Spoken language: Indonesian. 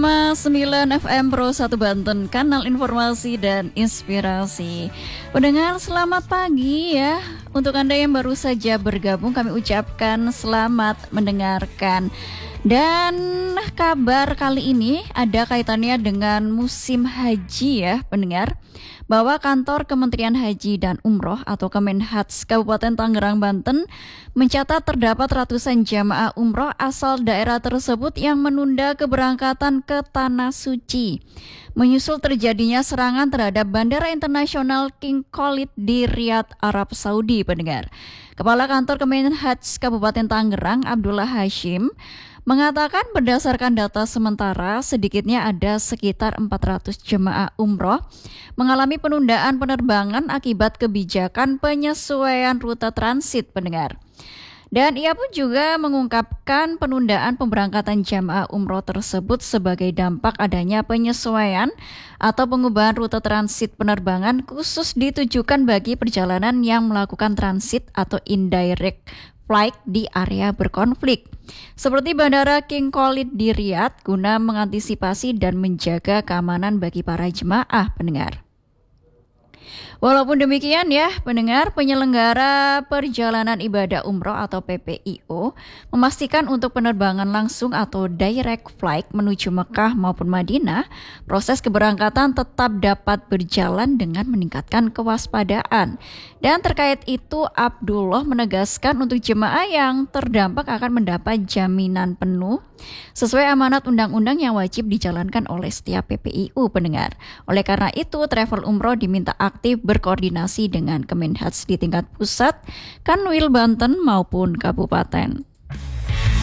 105,9 FM Pro 1 Banten, kanal informasi dan inspirasi. Pendengar, selamat pagi ya. Untuk Anda yang baru saja bergabung, kami ucapkan selamat mendengarkan. Dan kabar kali ini ada kaitannya dengan musim haji ya pendengar, bahwa kantor Kementerian Haji dan Umroh atau Kemenhats Kabupaten Tangerang, Banten mencatat terdapat ratusan jamaah umroh asal daerah tersebut yang menunda keberangkatan ke Tanah Suci menyusul terjadinya serangan terhadap Bandara Internasional King Khalid di Riyadh, Arab Saudi pendengar. Kepala Kantor Kemenhats Kabupaten Tangerang, Abdullah Hashim, mengatakan berdasarkan data sementara sedikitnya ada sekitar 400 jemaah umroh mengalami penundaan penerbangan akibat kebijakan penyesuaian rute transit pendengar. Dan ia pun juga mengungkapkan penundaan pemberangkatan jemaah umroh tersebut sebagai dampak adanya penyesuaian atau pengubahan rute transit penerbangan khusus ditujukan bagi perjalanan yang melakukan transit atau indirect flight di area berkonflik seperti Bandara King Khalid di Riyadh guna mengantisipasi dan menjaga keamanan bagi para jemaah pendengar. Walaupun demikian ya pendengar, penyelenggara perjalanan ibadah umroh atau PPIO memastikan untuk penerbangan langsung atau direct flight menuju Mekah maupun Madinah, proses keberangkatan tetap dapat berjalan dengan meningkatkan kewaspadaan. Dan terkait itu Abdullah menegaskan untuk jemaah yang terdampak akan mendapat jaminan penuh sesuai amanat undang-undang yang wajib dijalankan oleh setiap PPIO pendengar. Oleh karena itu travel umroh diminta aktif berkoordinasi dengan Kemenhats di tingkat pusat, Kanwil Banten maupun kabupaten.